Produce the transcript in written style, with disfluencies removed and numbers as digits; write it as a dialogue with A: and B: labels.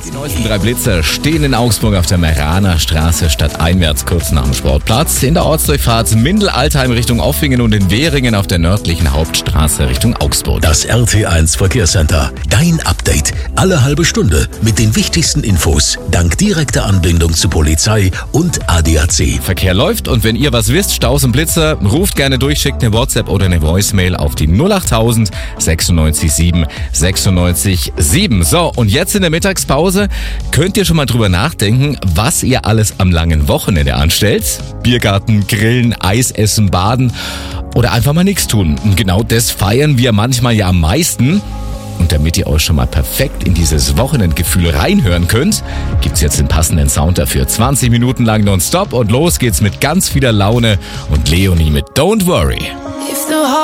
A: Die neuesten 3 Blitzer stehen in Augsburg auf der Meraner Straße stadteinwärts kurz nach dem Sportplatz. In der Ortsdurchfahrt Mindel-Altheim Richtung Offingen und in Währingen auf der nördlichen Hauptstraße Richtung Augsburg.
B: Das RT1 Verkehrscenter. Dein Update. Alle halbe Stunde mit den wichtigsten Infos. Dank direkter Anbindung zu Polizei und ADAC.
A: Verkehr läuft und wenn ihr was wisst, Staus und Blitzer, ruft gerne durch, schickt eine WhatsApp oder eine Voicemail auf die 08000 96 7 96 7. So, und jetzt in der Mittagspause könnt ihr schon mal drüber nachdenken, was ihr alles am langen Wochenende anstellt. Biergarten, Grillen, Eis essen, baden oder einfach mal nichts tun. Und genau das feiern wir manchmal ja am meisten. Und damit ihr euch schon mal perfekt in dieses Wochenendgefühl reinhören könnt, gibt's jetzt den passenden Sound dafür. 20 Minuten lang nonstop und los geht's mit ganz vieler Laune und Leonie mit Don't Worry.